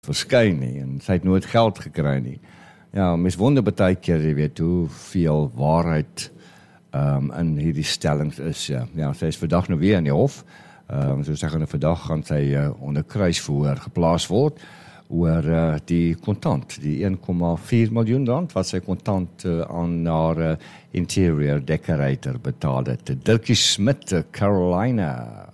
verskyn nie, en sy het nooit geld gekry nie. Ja, mens wonder baie keer, jy weet, hoeveel waarheid in hierdie stellings is. Ja, sy is vandag nou weer in die hof, so sy gaan vandag gaan sy onder kruisverhoor geplaas word, oor die kontant, die 1,4 miljoen rand, wat sy kontant aan haar interior decorator betaal het. Dirkie Smit, Carolina.